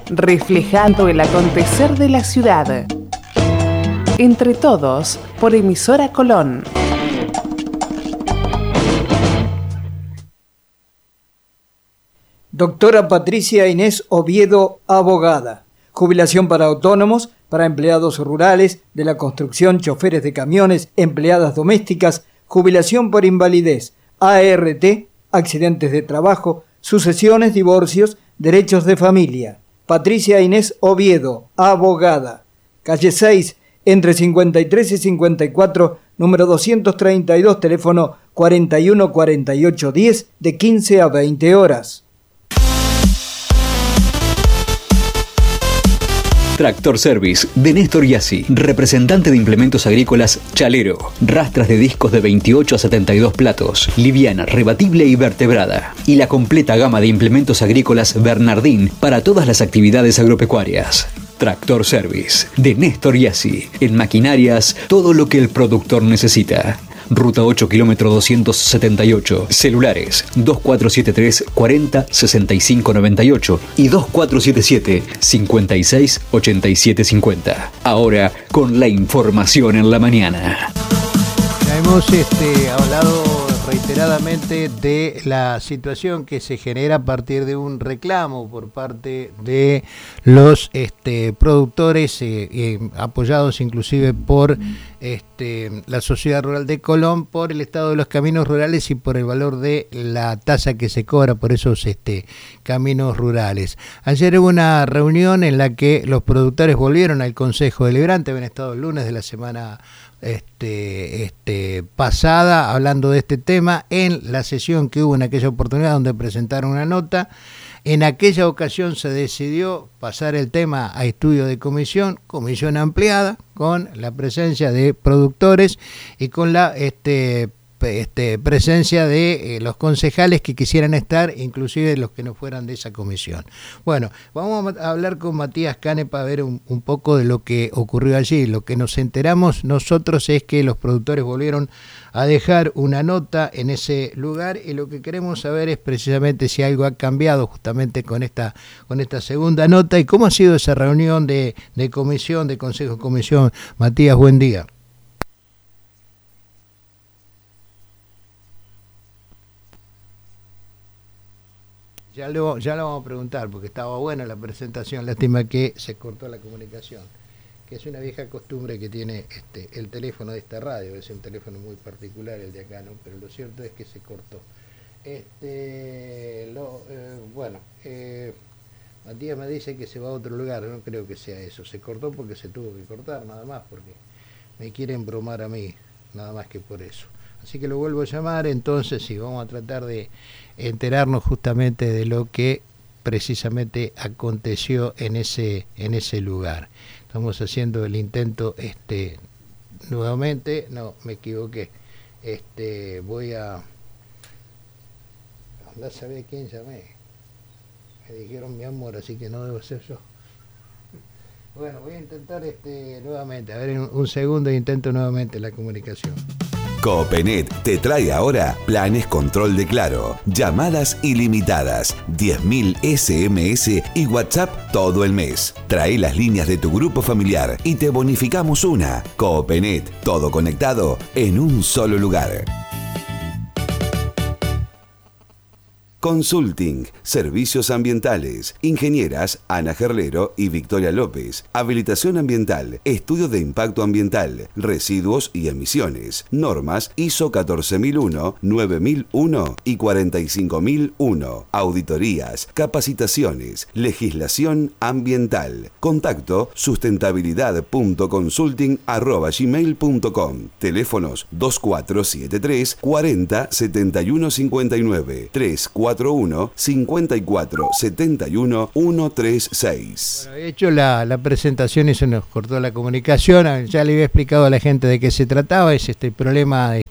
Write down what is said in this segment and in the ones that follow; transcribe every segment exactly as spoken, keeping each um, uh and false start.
reflejando el acontecer de la ciudad. Entre todos, por Emisora Colón. Doctora Patricia Inés Oviedo, abogada. Jubilación para autónomos, para empleados rurales, de la construcción, choferes de camiones, empleadas domésticas, jubilación por invalidez, A R T, accidentes de trabajo, sucesiones, divorcios, derechos de familia. Patricia Inés Oviedo, abogada. Calle seis, entre cincuenta y tres y cincuenta y cuatro, número doscientos treinta y dos, teléfono cuarenta y uno cuarenta y ocho diez, de quince a veinte horas. Tractor Service de Néstor Yassi, representante de implementos agrícolas Chalero, rastras de discos de veintiocho a setenta y dos platos, liviana, rebatible y vertebrada, y la completa gama de implementos agrícolas Bernardín para todas las actividades agropecuarias. Tractor Service de Néstor Yassi, en maquinarias, todo lo que el productor necesita. Ruta ocho, kilómetro doscientos setenta y ocho. Celulares dos cuatro siete tres, cuarenta, sesenta y cinco noventa y ocho y dos cuatro siete siete, cincuenta y seis, ochenta y siete cincuenta. Ahora con la información en la mañana. Ya hemos este, hablado reiteradamente de la situación que se genera a partir de un reclamo por parte de los este, productores eh, eh, apoyados inclusive por este, la Sociedad Rural de Colón, por el estado de los caminos rurales y por el valor de la tasa que se cobra por esos este, caminos rurales. Ayer hubo una reunión en la que los productores volvieron al Consejo Deliberante, habían estado el lunes de la semana Este, este, pasada hablando de este tema en la sesión que hubo en aquella oportunidad donde presentaron una nota. En aquella ocasión se decidió pasar el tema a estudio de comisión, comisión ampliada, con la presencia de productores y con la este, este, presencia de eh, los concejales que quisieran estar, inclusive los que no fueran de esa comisión. Bueno, vamos a hablar con Matías Cane para ver un, un poco de lo que ocurrió allí. Lo que nos enteramos nosotros es que los productores volvieron a dejar una nota en ese lugar y lo que queremos saber es precisamente si algo ha cambiado justamente con esta, con esta segunda nota y cómo ha sido esa reunión de, de comisión, de consejo de comisión. Matías, buen día. Ya lo, ya lo vamos a preguntar porque estaba buena la presentación, lástima que se cortó la comunicación, que es una vieja costumbre que tiene este, el teléfono de esta radio, es un teléfono muy particular el de acá, ¿no? Pero lo cierto es que se cortó. Este, lo, eh, bueno, eh, Matías me dice que se va a otro lugar, no creo que sea eso, se cortó porque se tuvo que cortar nada más, porque me quieren bromar a mí, nada más que por eso. Así que lo vuelvo a llamar, entonces sí, vamos a tratar de enterarnos justamente de lo que precisamente aconteció en ese, en ese lugar. Estamos haciendo el intento este nuevamente, no, me equivoqué. Este, voy a andar a saber quién llamé. Me dijeron mi amor, así que no debo ser yo. Bueno, voy a intentar este nuevamente, a ver un, un segundo, intento nuevamente la comunicación. Coopenet te trae ahora planes control de Claro, llamadas ilimitadas, diez mil ese eme ese y WhatsApp todo el mes. Trae las líneas de tu grupo familiar y te bonificamos una. Coopenet, todo conectado en un solo lugar. Consulting, servicios ambientales, ingenieras Ana Gerlero y Victoria López, habilitación ambiental, estudio de impacto ambiental, residuos y emisiones, normas I S O catorce mil uno, nueve mil uno y cuarenta y cinco mil uno, auditorías, capacitaciones, legislación ambiental. Contacto sustentabilidad punto consulting arroba gmail punto com. Teléfonos dos cuatro siete tres, cuarenta, setenta y uno cincuenta y nueve, tres cuatro uno, cincuenta y cuatro, setenta y uno, ciento treinta y seis. Bueno, he hecho la, la presentación y se nos cortó la comunicación. Ya le había explicado a la gente de qué se trataba. Es este problema de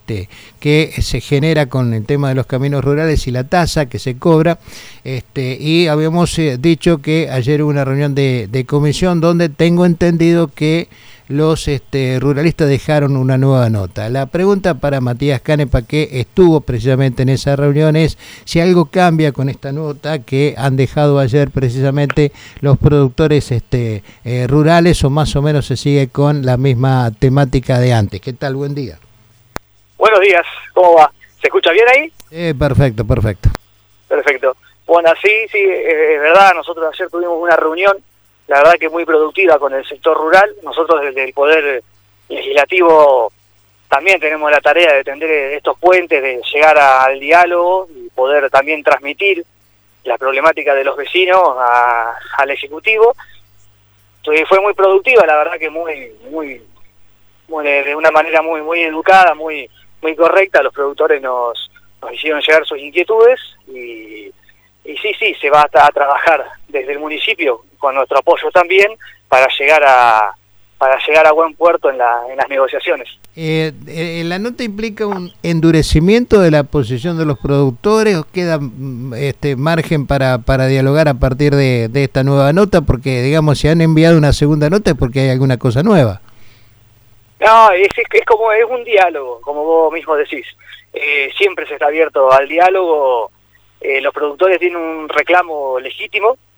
este, que se genera con el tema de los caminos rurales y la tasa que se cobra. Este, y habíamos eh, dicho que ayer hubo una reunión de, de comisión donde tengo entendido que los este, ruralistas dejaron una nueva nota. La pregunta para Matías Canepa, que estuvo precisamente en esa reunión, es si algo cambia con esta nota que han dejado ayer precisamente los productores este, eh, rurales, o más o menos se sigue con la misma temática de antes. ¿Qué tal? Buen día. Buenos días, ¿cómo va? ¿Se escucha bien ahí? Eh, perfecto, perfecto. Perfecto. Bueno, sí, sí, es verdad, nosotros ayer tuvimos una reunión, la verdad que muy productiva con el sector rural. Nosotros desde el Poder Legislativo también tenemos la tarea de tender estos puentes, de llegar a, al diálogo y poder también transmitir la problemática de los vecinos a, al Ejecutivo. Entonces fue muy productiva, la verdad que muy, muy, muy de una manera muy, muy educada, muy, muy correcta. Los productores nos, nos hicieron llegar sus inquietudes y, y sí, sí, se va a, a trabajar desde el municipio con nuestro apoyo también para llegar a para llegar a buen puerto en, la, en las negociaciones. Eh, eh, ¿La nota implica un endurecimiento de la posición de los productores o queda este margen para, para dialogar a partir de, de esta nueva nota? Porque, digamos, si han enviado una segunda nota es porque hay alguna cosa nueva. No, es, es, es como es un diálogo, como vos mismo decís. Eh, siempre se está abierto al diálogo. Eh, los productores tienen un reclamo legítimo,